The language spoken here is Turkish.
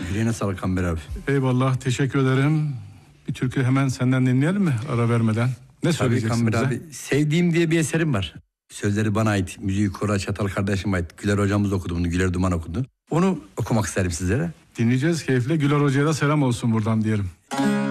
Yüreğine sağlık Kamber abi. Eyvallah, teşekkür ederim. Bir türkü hemen senden dinleyelim mi ara vermeden? Ne söyleyeceksin Kamber bize? abi. Sevdiğim diye bir eserim var. Sözleri bana ait. Müziği Koray Çatal kardeşime ait. Güler hocamız okudu bunu. Güler Duman okudu. Onu okumak isterim sizlere. Dinleyeceğiz keyifle. Güler Hoca'ya da selam olsun buradan diyelim.